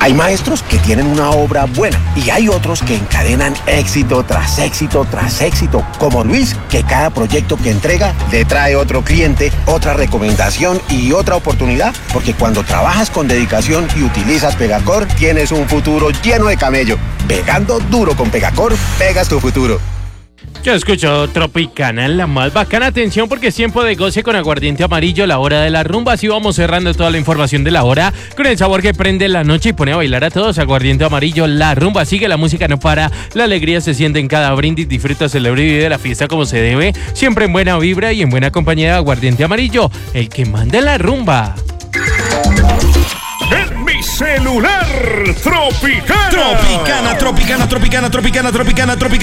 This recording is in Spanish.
Hay maestros que tienen una obra buena y hay otros que encadenan éxito tras éxito tras éxito, como Luis, que cada proyecto que entrega le trae otro cliente, otra recomendación y otra oportunidad, porque cuando trabajas con dedicación y utilizas Pegacor, tienes un futuro lleno de camello. Pegando duro con Pegacor, pegas tu futuro. Yo escucho Tropicana, la más bacana. Atención, porque es tiempo de goce con aguardiente amarillo, la hora de la rumba. Así vamos cerrando toda la información de la hora con el sabor que prende la noche y pone a bailar a todos. Aguardiente amarillo, la rumba sigue, la música no para, la alegría se siente en cada brindis. Disfruta, celebra y vive la fiesta como se debe, siempre en buena vibra y en buena compañía de aguardiente amarillo, el que manda en la rumba. En mi celular, Tropicana. Tropicana, Tropicana, Tropicana, Tropicana, Tropicana, Tropicana.